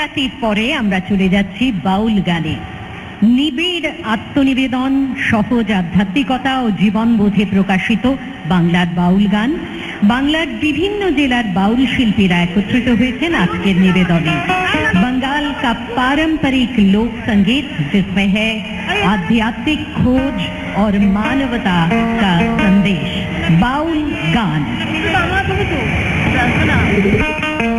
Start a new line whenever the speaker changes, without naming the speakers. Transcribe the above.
বিরতির পরে আমরা চলে যাচ্ছি বাউল গানে। নিবিড় আত্মনিবেদন, সহজ আধ্যাত্মিকতা ও জীবনবোধে প্রকাশিত বাংলার বাউল গান। বাংলার বিভিন্ন জেলার बाउल शिल्पीरा एकत्रित হয়েছেন আজকের নিবেদনে। बंगाल का पारंपरिक लोक संगीत जिसमें है आध्यात्मिक खोज और मानवता का संदेश। बाउल गान।